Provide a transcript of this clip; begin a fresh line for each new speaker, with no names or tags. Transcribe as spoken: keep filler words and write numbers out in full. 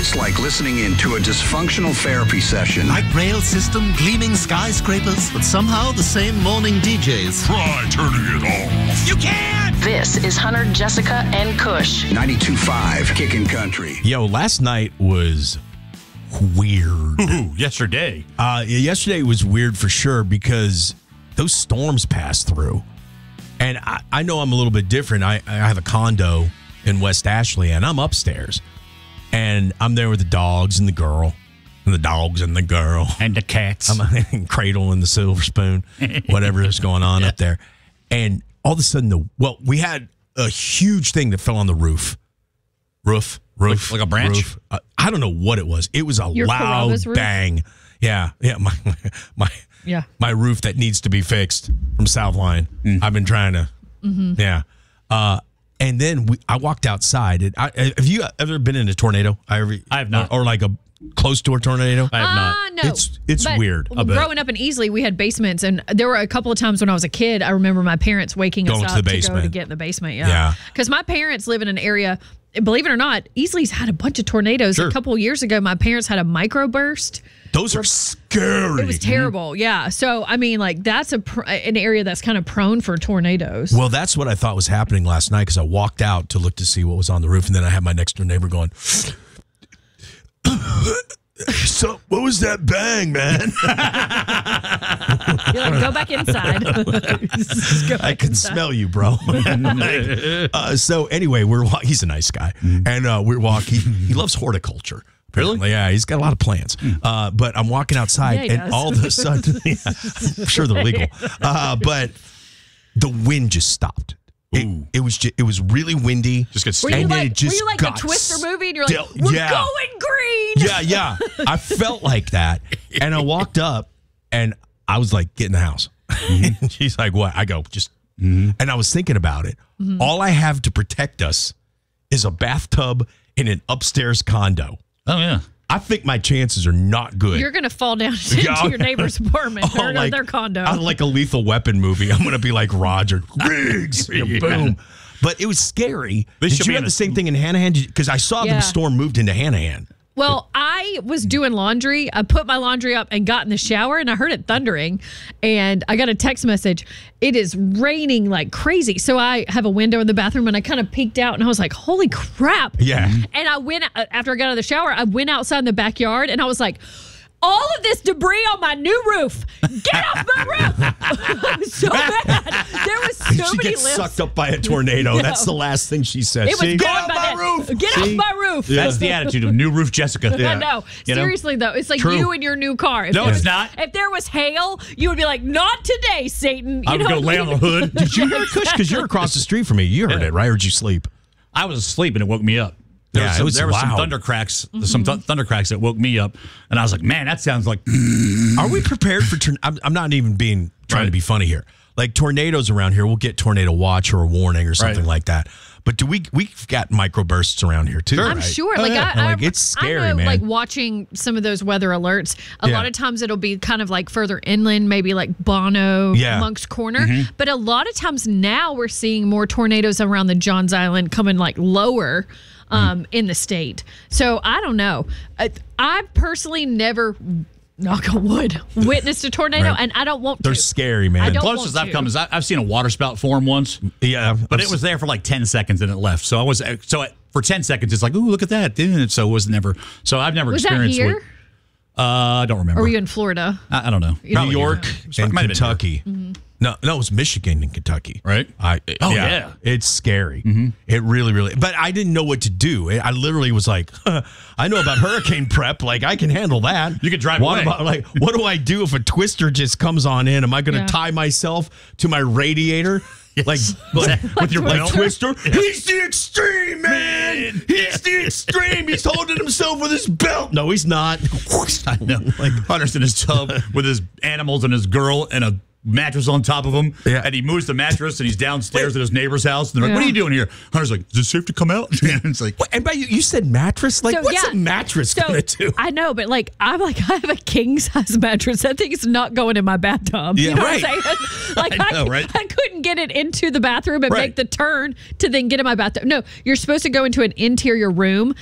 It's like listening into a dysfunctional therapy session.
Light rail system, gleaming skyscrapers, but somehow the same morning D Js.
Try turning it off.
You can't!
This is Hunter, Jessica, and Kush.
ninety-two point five Kickin' Country.
Yo, last night was weird.
Ooh, yesterday.
Uh, yesterday was weird for sure because those storms passed through. And I, I know I'm a little bit different. I, I have a condo in West Ashley, and I'm upstairs. And I'm there with the dogs and the girl, and the dogs and the girl.
And the cats.
I'm cradle and the silver spoon, whatever is going on
Yeah.
up there. And all of a sudden, the well, we had a huge thing that fell on the roof. Roof, roof.
Like, like a branch?
Roof. Uh, I don't know what it was. It was a
Your
loud
Carrabba's roof?
bang. Yeah, yeah, my my
Yeah.
my roof that needs to be fixed from Southline.
Mm.
I've been trying to,
Mm-hmm.
yeah. Uh, and then we, I walked outside. And I, have you ever been in a tornado? I, ever,
I have not.
Or, or like a close to a tornado?
I have not.
Ah, no.
It's it's
But
weird.
I bet.
growing up in Easley, we had basements, and there were a couple of times when I was a kid. I remember my parents waking
Going
us
to
up
the
to, go to
basement.
get in the basement. Yeah,
Yeah.
Because my parents live in an area. Believe it or not, Easley's had a bunch of tornadoes.
Sure.
A couple of years ago, my parents had a microburst.
Those are scary.
It was terrible. Yeah. So I mean, like that's a pr- an area that's kind of prone for tornadoes.
Well, that's what I thought was happening last night because I walked out to look to see what was on the roof, and then I had my next door neighbor going, "So, what was that bang, man?"
You're like, go back inside. Just go
I
back
can
inside.
smell you, bro. Like, uh, so anyway, we're wa- he's a nice guy, and uh, we're walking. He loves horticulture. Apparently. Yeah, he's got a lot of plants. Uh, but I'm walking outside,
Yeah, he
and
does.
all of a sudden, yeah, I'm sure they're legal. Uh, but the wind just stopped. It, it was just, it was really windy.
Just gets
Were you
and then
like,
it just
were you like
got
the Twister movie? And you're like,
still-
we're
yeah.
going green.
Yeah, yeah. I felt like that. And I walked up and I was like, get in the house. And she's like, what? I go, just, and I was thinking about it. All I have to protect us is a bathtub in an upstairs condo.
Oh, yeah.
I think my chances are not good.
You're going to fall down into
Yeah.
your neighbor's apartment
Oh,
or
like-
their condo.
I like a Lethal Weapon movie. I'm going to be like Roger. Riggs.
Yeah.
Boom. But it was scary.
They
Did
should
you
be
have
in
the
a-
same thing in Hanahan? Because I saw
Yeah.
the storm moved into Hanahan.
Well, I was doing laundry. I put my laundry up and got in the shower, and I heard it thundering. And I got a text message. It is raining like crazy. So I have a window in the bathroom, and I kind of peeked out, and I was like, holy crap.
Yeah.
And I went, after I got out of the shower, I went outside in the backyard, and I was like, all of this debris on my new roof. Get off my roof. I was so mad. There was so
she
many
gets
lifts.
sucked up by a tornado.
No.
That's the last thing she said.
It was
See?
gone
Get off
by
my
then.
roof.
Get
See?
off my roof.
That's the attitude of new roof Jessica.
I know.
You know?
Seriously, though, it's like
True.
you and your new car. If
No,
there
it's
was-
not.
If there was hail, you would be like, not today, Satan. You
I would
know
go
what
lay
I
on
mean?
the hood.
Did you hear Kush? Because you're across the street from me. You heard
Yeah.
it, right? Or did you sleep?
I was asleep and it woke me up. There
Yeah,
was
it
some,
was
there was some
loud.
thunder cracks, some th- thunder cracks that woke me up, and I was like, "Man, that sounds like."
Are we prepared for? Tor- I'm, I'm not even being trying
Right.
to be funny here. Like tornadoes around here, we'll get tornado watch or a warning or something
Right.
like that. But do we? We've got microbursts around here too.
I'm
right?
sure.
Oh,
Like,
yeah.
I, I,
like it's scary,
I know,
man.
like watching some of those weather alerts, a
Yeah.
lot of times it'll be kind of like further inland, maybe like Bono,
Yeah.
Monk's Corner.
Mm-hmm.
But a lot of times now we're seeing more tornadoes around the Johns Island coming like lower um,
Mm.
in the state. So I don't know. I, I personally never, knock on wood, witnessed a tornado,
Right.
and I don't want
They're
to.
scary, man.
I don't
Closest
want
I've
to.
come is I, I've seen a water spout form once,
Yeah,
but it was there for like ten seconds and it left. So I was so it, for ten seconds, it's like, "Ooh, look at that!" And so it was never. So I've never
Was that
experienced.
here?
What, uh, I don't remember.
Or were you in Florida?
I, I don't know.
New York
So it
and
might have been here.
Kentucky. No, no, it was Michigan and Kentucky.
Right?
I,
Oh, yeah.
It's scary. It really, really. But I didn't know what to do. I literally was like, I know about hurricane prep. Like, I can handle that.
You could drive
what
away.
About, like, what do I do if a twister just comes on in? Am I going to
Yeah.
tie myself to my radiator? Like, like
With your
like
belt?
Twister? He's the extreme, man. He's the extreme. He's holding himself with his belt. No, he's not.
I know. Like Hunter's in his tub with his animals and his girl and a mattress on top of him.
Yeah.
And he moves the mattress and he's downstairs at his neighbor's house. And they're like, "What are you doing here?" Hunter's like, "Is it safe to come out?" And it's like,
What, and by you, you said mattress? Like,
So,
what's
yeah.
a mattress
So
going to do?
I know, but like I'm like I have a king size mattress. That thing's not going in my bathtub.
Yeah,
you know
right.
what I'm saying? Like
I
I,
know, right?
I couldn't get it into the bathroom and
Right.
make the turn to then get in my bathtub. No, you're supposed to go into an interior room